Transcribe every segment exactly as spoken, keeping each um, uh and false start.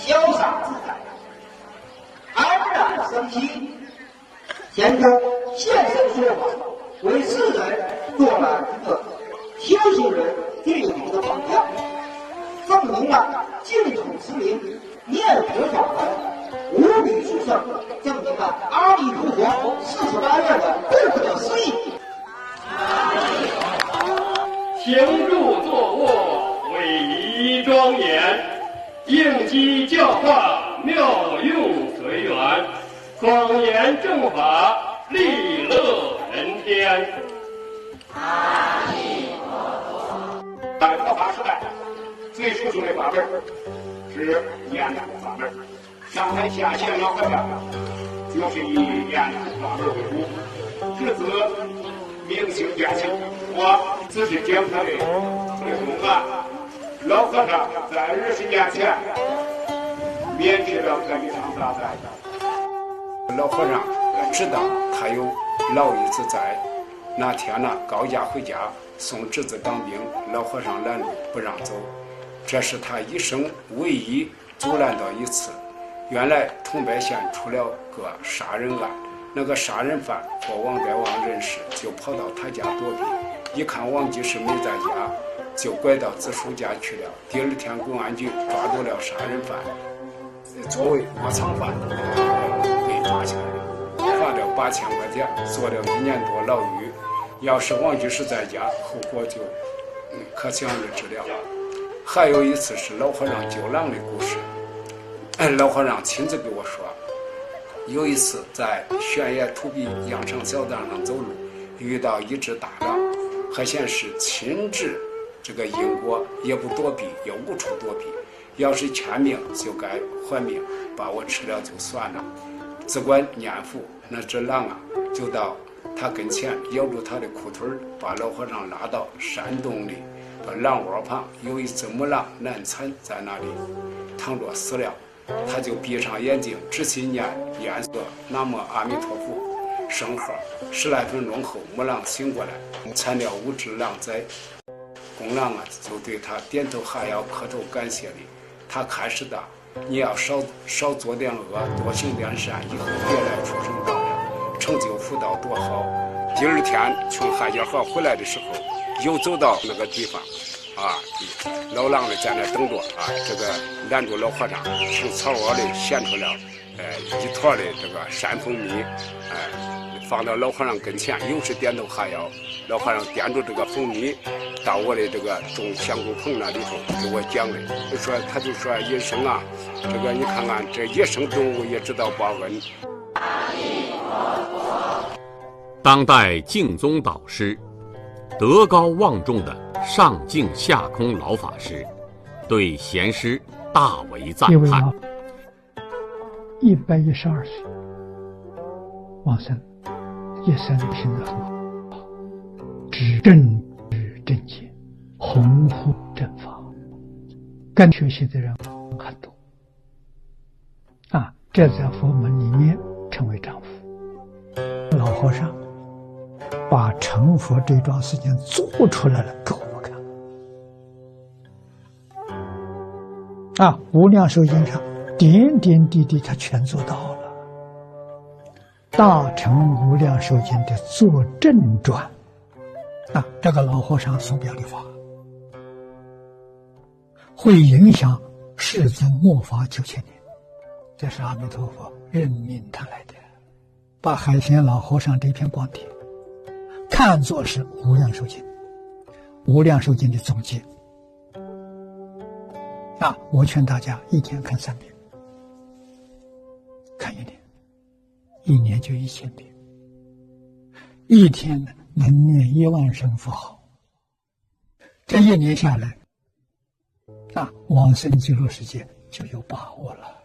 潇洒自在，安然生息。天空现身说法，为世人做了一个修行人最好的榜样，证明了净土持名念佛法门无比殊胜，证明了阿弥陀佛四十八愿的不可思议。 行住坐卧，威仪庄严，应机教化，妙用随缘，庄严正法，利乐人天。 阿弥陀佛。 在佛法时代，最殊胜的法门是念佛法门。上台下线老和尚就是以念佛法门为主，至此明星见性。我只是讲他的内容啊。老和尚在二十年前免去了这一场大灾。老和尚知道他有老爷子在，那天呢，高家回家送侄子当兵，老和尚拦路不让走，这是他一生唯一阻拦到一次。原来桐柏县出了个杀人案，那个杀人犯和王德旺认识，就跑到他家躲避，一看王居士没在家，就拐到子叔家去了。第二天公安局抓住了杀人犯，作为窝藏犯被抓起来了，罚了八千块钱，坐了一年多牢狱。要是王居士在家，后果就嗯可想而知了。还有一次是老和尚救狼的故事，老和尚亲自给我说，有一次在悬崖土壁羊肠小道上走路，遇到一只大狼，还显示亲治这个因果，也不躲避，也无处躲避。要是欠命就该还命，把我吃了就算了。只管念佛，那只狼啊，就到他跟前咬住他的裤腿，把老和尚拉到山洞里，把狼窝旁有一只母狼难产在那里躺着死了。他就闭上眼睛，仔细念念诵南无阿弥陀佛圣号。十来分钟后，母狼醒过来，产了五只狼崽。公狼啊，就对他点头哈腰，磕头感谢礼。他开始的，你要少少做点恶，多行点善，以后别来出生道了，成就福道多好。第二天从海家河回来的时候，又走到那个地方。啊，老狼呢在那等着啊，这个拦住老和尚，从草窝里衔出了呃一坨的这个山蜂蜜，哎、呃，放到老和尚跟前，又是点头哈腰。老和尚掂住这个蜂蜜，到我的这个种香菇棚那里头给我讲的，就说他就说医生啊，这个你看看这野生动物也知道报恩。 当代净宗导师，德高望重的上净下空老法师对贤师大为赞叹。 一百一十二岁往生，一生行得很好，知正知正见，弘护正法，跟学习的人很多啊，这在佛门里面称为丈夫。老和尚把成佛这桩事情做出来了给我们看啊！无量寿经上点点滴滴他全做到了。大乘无量寿经的作证传啊，这个老和尚所表的法会影响世尊末法九千年，这是阿弥陀佛任命他来的，把海贤老和尚这篇光碟看作是无量寿经，无量寿经的总结啊！我劝大家一天看三遍，看一年，一年就一千遍，一天呢能念一万声佛号，这一年下来啊，往生极乐世界就有把握了。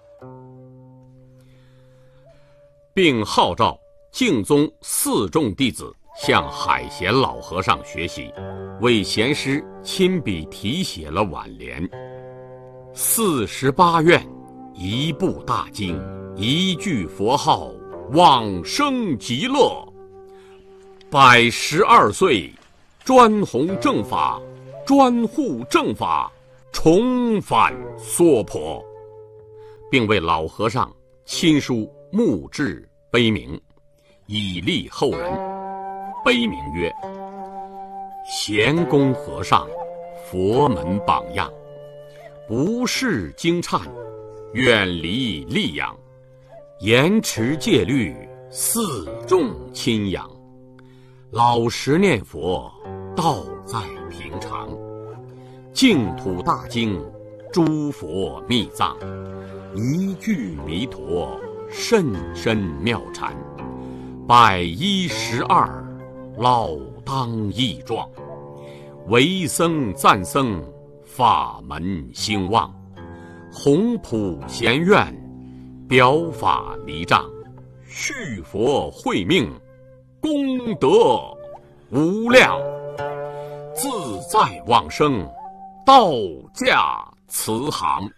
并号召净宗四众弟子向海贤老和尚学习，为贤师亲笔题写了挽联：四十八愿，一部大经，一句佛号，往生极乐。百十二岁，专弘正法，专护正法，重返娑婆。 并为老和尚亲书墓志碑铭，以励后人。碑铭曰：贤公和尚，佛门榜样，不事经忏，远离戾养，严持戒律，四众亲仰，老实念佛，道在平常，净土大经，诸佛密藏，一句弥陀，甚深妙禅，百一十二，老当益壮，为僧赞僧，法门兴旺，宏普贤愿，表法离障，续佛慧命，功德无量，自在往生，道驾慈航。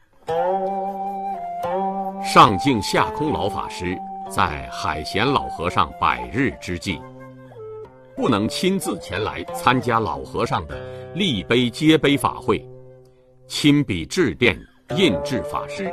上净下空老法师在海贤老和尚百日之际，不能亲自前来参加老和尚的立碑接碑法会，亲笔致电印制法师。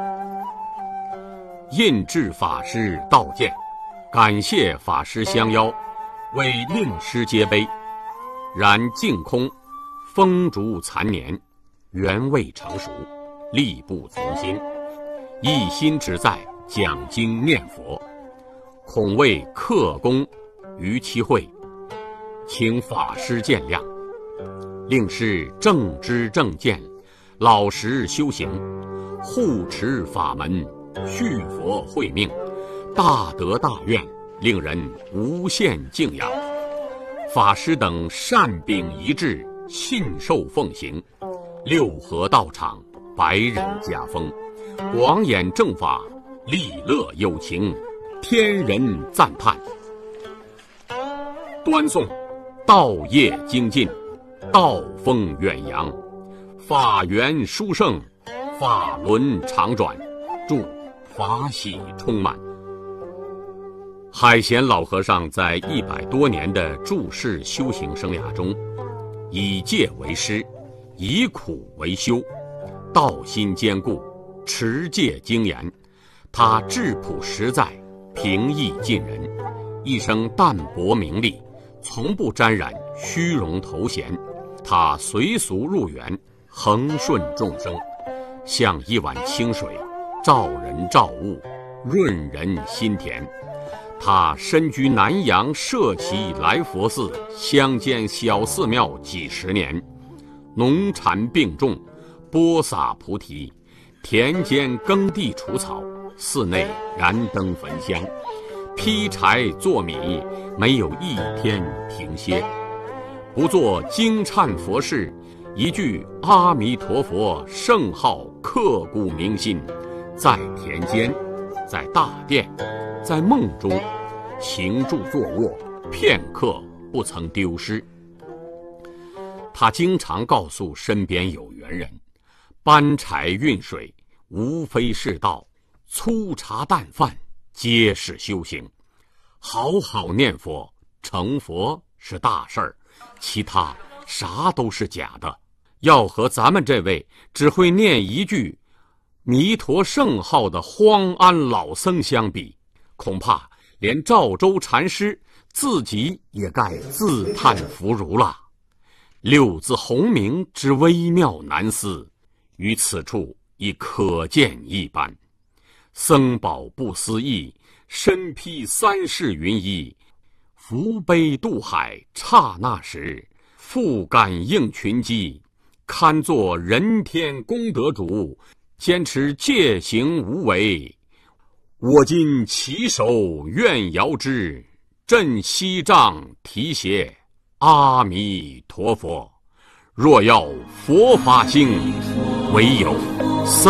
印制法师道见，感谢法师相邀，为令师接碑。然净空风烛残年，缘未成熟，力不从心，一心只在讲经念佛，恐为克功于其会，请法师见谅。令师正知正见，老实修行，护持法门，续佛慧命，大德大愿，令人无限敬仰。法师等善秉一致，信受奉行，六合道场，百人家风，广演正法，利乐有情，天人赞叹。端诵道业精进，道风远扬，法源殊胜，法轮常转，祝法喜充满。海贤老和尚在一百多年的住世修行生涯中，以戒为师，以苦为修，道心坚固，持戒精严。他质朴实在，平易近人，一生淡泊名利，从不沾染虚荣头衔。他随俗入园，恒顺众生，像一碗清水，照人照物，润人心田。他身居南阳社稷来佛寺乡间小寺庙几十年，农禅并种，播撒菩提，田间耕地除草，寺内燃灯焚香，劈柴做米，没有一天停歇。不做经忏佛事，一句阿弥陀佛圣号刻骨铭心，在田间，在大殿，在梦中，行住坐卧，片刻不曾丢失。他经常告诉身边有缘人，搬柴运水无非是道，粗茶淡饭皆是修行。好好念佛，成佛是大事儿，其他啥都是假的。要和咱们这位只会念一句弥陀圣号的荒安老僧相比，恐怕连赵州禅师自己也该自叹弗如了。六字洪名之微妙难思，于此处已可见一斑。僧宝不思议，身披三世云衣，扶悲渡海，刹那时，复感应群机，堪作人天功德主，坚持戒行无为。我今起手愿遥之，振西杖提携阿弥陀佛。若要佛法兴，唯有僧